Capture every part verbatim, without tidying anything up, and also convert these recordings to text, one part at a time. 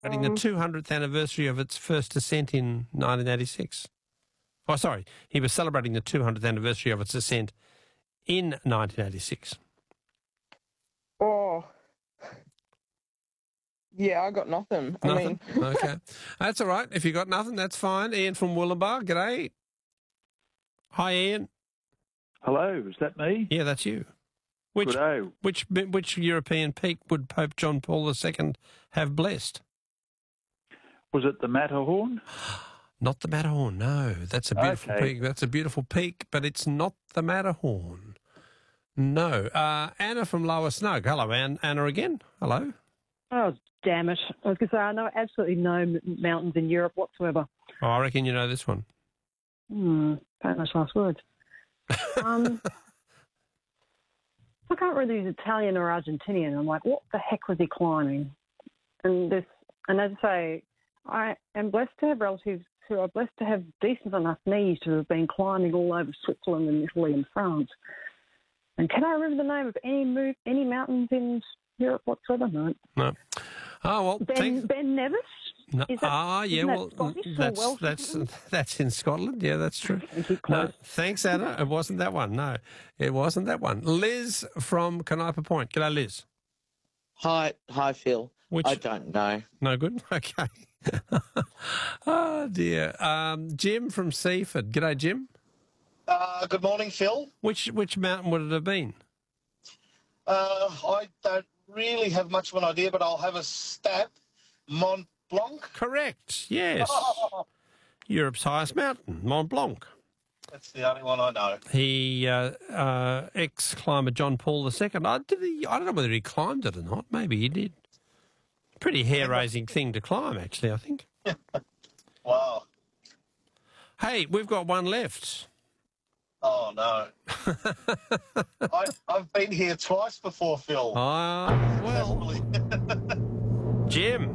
celebrating the two hundredth anniversary of its first ascent in nineteen eighty-six. Oh, sorry, he was celebrating the two hundredth anniversary of its ascent in nineteen eighty-six. Oh, yeah, I got nothing. I Nothing? mean, Okay. That's all right. If you got nothing, that's fine. Ian from Wollumbar, g'day. Hi, Ian. Hello, is that me? Yeah, that's you. Which Good-o. which which European peak would Pope John Paul the Second have blessed? Was it the Matterhorn? Not the Matterhorn, no. That's a beautiful Okay. peak. That's a beautiful peak, but it's not the Matterhorn. No. Uh, Anna from Lower Snug. Hello, Ann- Anna again. Hello. Oh, damn it. I was going to say, I know absolutely no m- mountains in Europe whatsoever. Oh, I reckon you know this one. Hmm, famous last words. Um, I can't remember if he's Italian or Argentinian. I'm like, what the heck was he climbing? And this, and as I say, I am blessed to have relatives who are blessed to have decent enough knees to have been climbing all over Switzerland and Italy and France. And can I remember the name of any move, any mountains in Europe whatsoever? No. No. Oh, well, Ben, thanks. Ben Nevis? No, Is that- ah, yeah, isn't that well, Scottish or that's Welsh or that's something? that's in Scotland. Yeah, that's true. Thank you, No, close. thanks, Anna. It wasn't that one. No, it wasn't that one. Liz from Canopa Point. G'day, Liz. Hi, hi, Phil. Which I don't know. no good. Okay. Oh dear. Um, Jim from Seaford. G'day, Jim. Uh, good morning, Phil. Which which mountain would it have been? Uh, I don't really have much of an idea, but I'll have a stab. Mont Blanc. Correct. Yes. Europe's highest mountain, Mont Blanc. That's the only one I know. He uh, uh, ex-climber John Paul the Second. I did he, I don't know whether he climbed it or not. Maybe he did. Pretty hair-raising thing to climb, actually, I think. Wow. Hey, we've got one left. Oh, no. I, I've been here twice before, Phil. Ah, well, Jim.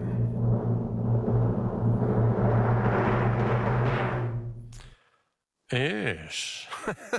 Yes.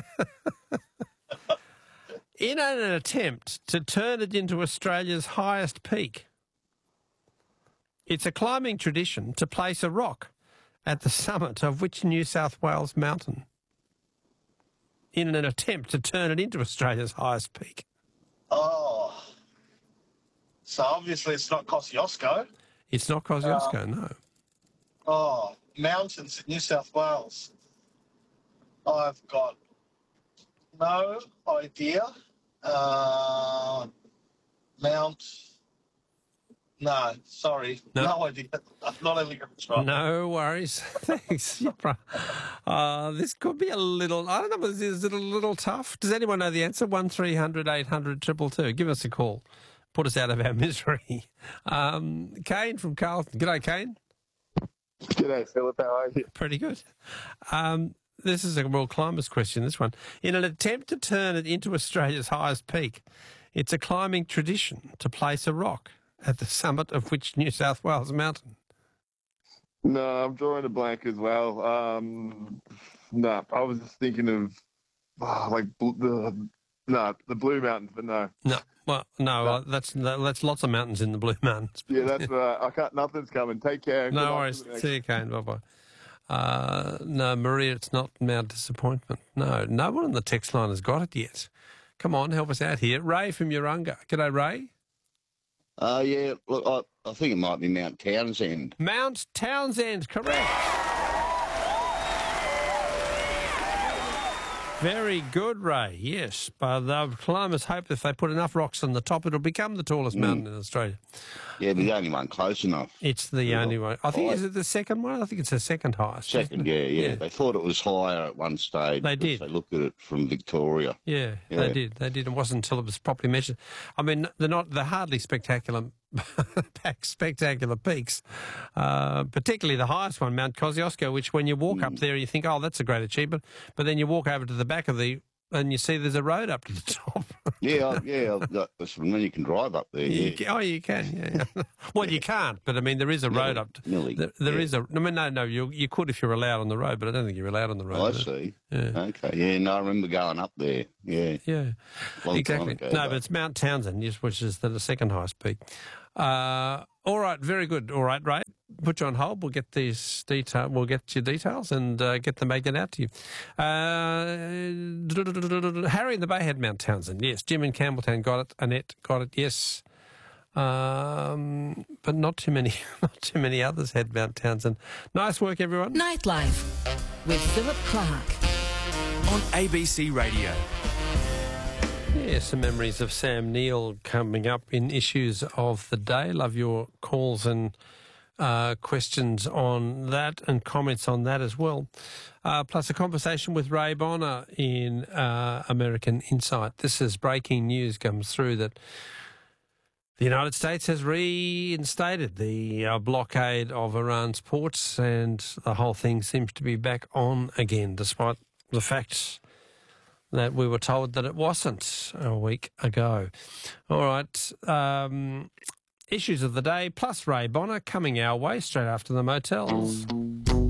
In an attempt to turn it into Australia's highest peak, it's a climbing tradition to place a rock at the summit of which New South Wales mountain? In an attempt to turn it into Australia's highest peak. Oh. So obviously it's not Kosciuszko. It's not Kosciuszko, no. Oh, mountains in New South Wales. I've got no idea. Uh, Mount... No, sorry. No. No, idea. I'm not even going to try. No worries. Thanks. You're right. Uh, this could be a little, I don't know, is is it a little tough? Does anyone know the answer? one three hundred eight hundred two two two. Give us a call. Put us out of our misery. Um, Kane from Carlton. G'day, Kane. G'day, Philip. How are you? Pretty good. Um, this is a World Climbers question, this one. In an attempt to turn it into Australia's highest peak, it's a climbing tradition to place a rock at the summit of which New South Wales mountain? No, I'm drawing a blank as well. Um, no, I was just thinking of oh, like bl- the no the Blue Mountains, but no. No, well, no, uh, that's that's lots of mountains in the Blue Mountains. Yeah, that's right. I can't. Nothing's coming. Take care. Good No luck worries. for the next- See you, Kane. Bye bye. Uh, no, Maria, it's not Mount Disappointment. No, no one on the text line has got it yet. Come on, help us out here. Ray from Urunga. G'day, Ray. Uh, yeah, look, I, I think it might be Mount Townsend. Mount Townsend, correct. Very good, Ray. Yes, but the climbers hope if they put enough rocks on the top, it'll become the tallest Mm. mountain in Australia. Yeah, the only one close enough. It's the Yeah. only one. I think, High. is it the second one? I think it's the second highest. isn't Second, it? yeah, yeah, Yeah. They thought it was higher at one stage. They because did. They looked at it from Victoria. Yeah, Yeah. they did. They did. It wasn't until it was properly measured. I mean, they're not. They're hardly spectacular, spectacular peaks. Uh, particularly the highest one, Mount Kosciuszko, which when you walk up there, you think, "Oh, that's a great achievement," but then you walk over to the back of the and you see there's a road up to the top. Yeah, I- yeah, I- that's from when you can drive up there. You Yeah, ca- oh, you can. Yeah, yeah. Well, you can't, but I mean, there is a road Nearly, up. To, nearly, there there yeah. is a. I mean, no, no, you you could if you're allowed on the road, but I don't think you're allowed on the road. I is it? see. Yeah. Okay, yeah, no, I remember going up there. Yeah, Yeah, long exactly. time ago. No, but it's Mount Townsend, yes, which is the second highest peak. Uh, all right, very good. All right, Ray. Put you on hold. We'll get these detail. We'll get your details and uh, get the magnet out to you. Uh, Harry in the Bay had Mount Townsend. Yes. Jim in Campbelltown got it. Annette got it. Yes. Um, but not too many. Not too many others had Mount Townsend. Nice work, everyone. Nightlife with Philip Clark on A B C Radio. Yeah, some memories of Sam Neill coming up in issues of the day. Love your calls and uh, questions on that and comments on that as well. Uh, plus a conversation with Ray Bonner in uh, American Insight. This is breaking news comes through that the United States has reinstated the uh, blockade of Iran's ports, and the whole thing seems to be back on again, despite the fact that we were told that it wasn't a week ago. All right. Um, issues of the day, plus Ray Bonner coming our way straight after the motels.